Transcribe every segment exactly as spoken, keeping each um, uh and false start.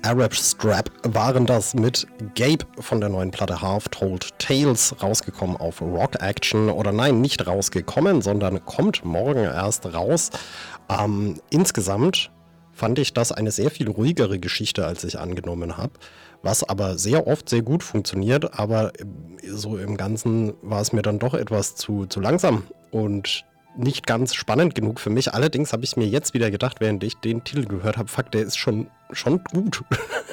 Arab Strap waren das mit Gabe von der neuen Platte Half Told Tales, rausgekommen auf Rock Action. Oder nein, nicht rausgekommen, sondern kommt morgen erst raus. Ähm, insgesamt fand ich das eine sehr viel ruhigere Geschichte, als ich angenommen habe. Was aber sehr oft sehr gut funktioniert, aber so im Ganzen war es mir dann doch etwas zu, zu langsam und nicht ganz spannend genug für mich. Allerdings habe ich mir jetzt wieder gedacht, während ich den Titel gehört habe, fuck, der ist schon, schon gut.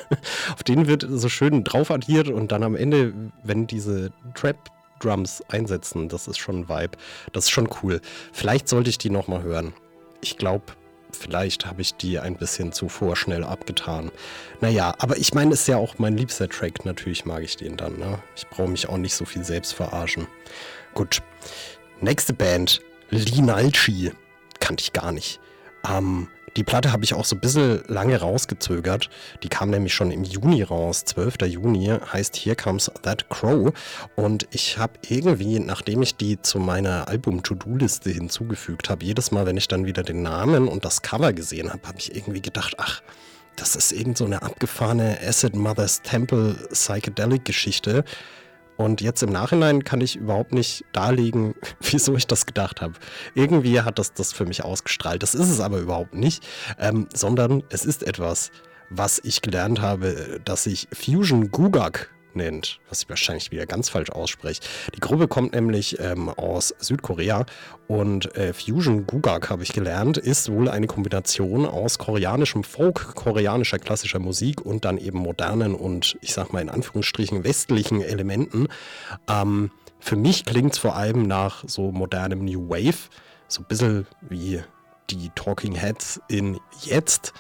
Auf den wird so schön drauf addiert und dann am Ende, wenn diese Trap-Drums einsetzen, das ist schon ein Vibe. Das ist schon cool. Vielleicht sollte ich die nochmal hören. Ich glaube, vielleicht habe ich die ein bisschen zu vorschnell abgetan. Naja, aber ich meine, es ist ja auch mein liebster Track. Natürlich mag ich den dann. Ne? Ich brauche mich auch nicht so viel selbst verarschen. Gut. Nächste Band. Linalchi. Kannte ich gar nicht. Ähm, die Platte habe ich auch so ein bisschen lange rausgezögert. Die kam nämlich schon im Juni raus. zwölfter Juni heißt Here Comes That Crow. Und ich habe irgendwie, nachdem ich die zu meiner Album-To-Do-Liste hinzugefügt habe, jedes Mal, wenn ich dann wieder den Namen und das Cover gesehen habe, habe ich irgendwie gedacht, ach, das ist irgend so eine abgefahrene Acid Mother's Temple Psychedelic-Geschichte. Und jetzt im Nachhinein kann ich überhaupt nicht darlegen, wieso ich das gedacht habe. Irgendwie hat das das für mich ausgestrahlt. Das ist es aber überhaupt nicht, ähm, sondern es ist etwas, was ich gelernt habe, das sich Fusion Gugak nennt, was ich wahrscheinlich wieder ganz falsch ausspreche. Die Gruppe kommt nämlich ähm, aus Südkorea und äh, Fusion Gugak, habe ich gelernt, ist wohl eine Kombination aus koreanischem Folk, koreanischer klassischer Musik und dann eben modernen und, ich sag mal in Anführungsstrichen, westlichen Elementen. Ähm, für mich klingt es vor allem nach so modernem New Wave, so ein bisschen wie die Talking Heads in Jetzt.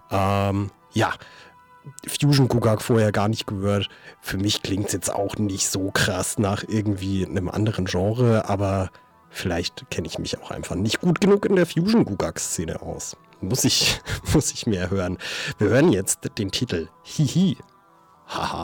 Ähm, ja, Fusion Gugak vorher gar nicht gehört. Für mich klingt es jetzt auch nicht so krass nach irgendwie einem anderen Genre, aber vielleicht kenne ich mich auch einfach nicht gut genug in der Fusion Gugak-Szene aus. Muss ich, muss ich mehr hören. Wir hören jetzt den Titel Hihi. Haha.